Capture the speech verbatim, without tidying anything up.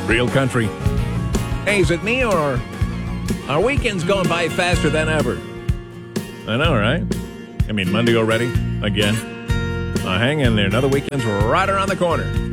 Real country. Hey, is it me or our weekend's going by faster than ever? I know, right? I mean, Monday already? Again? Uh, hang in there. Another weekend's right around the corner.